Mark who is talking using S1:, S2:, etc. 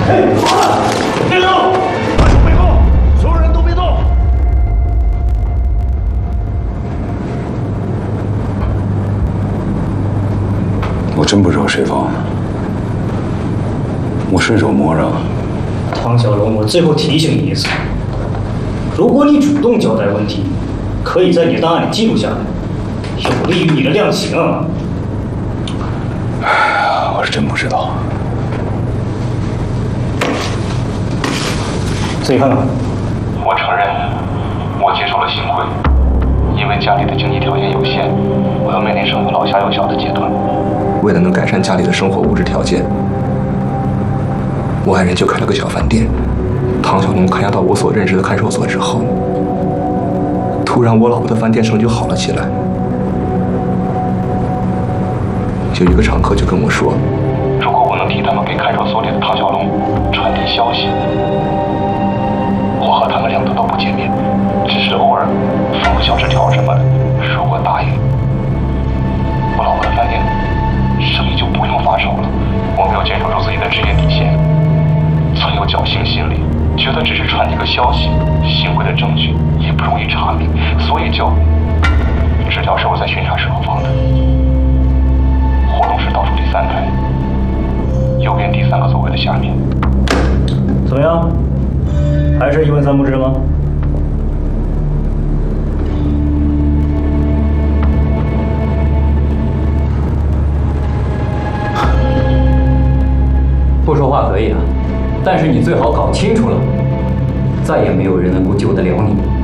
S1: 哎，好了，别动！把手背后，所有人都别动！
S2: 我真不知道谁放的，我顺手摸着了。
S3: 唐小龙，我最后提醒你一次，如果你主动交代问题，可以在你的档案里记录下来，有利于你的量刑。
S2: 我是真不知道。
S3: 自己看看。
S4: 我承认，我接受了幸亏，因为家里的经济条件有限，我要面临生活老下有小的阶段。为了能改善家里的生活物质条件，我爱人就开了个小饭店。唐小龙看押到我所任职的看守所之后，突然我老婆的饭店生意就好了起来。有一个常客就跟我说，如果我能替他们给看守所里的唐小龙传递消息，我和他们两个都不见面，只是偶尔送个小纸条什么的。如果答应，我老婆的饭店生意就不用发愁了。我没有坚守住自己的职业底线，存有侥幸心理，觉得只是传递个消息，行贿的证据也不容易查明，所以就纸条是我在巡查时候放的。活动室倒数第3排，右边第3个座位的下面。
S3: 怎么样？还是一问三不知吗？
S5: 不说话可以啊，但是你最好搞清楚了，再也没有人能够救得了你。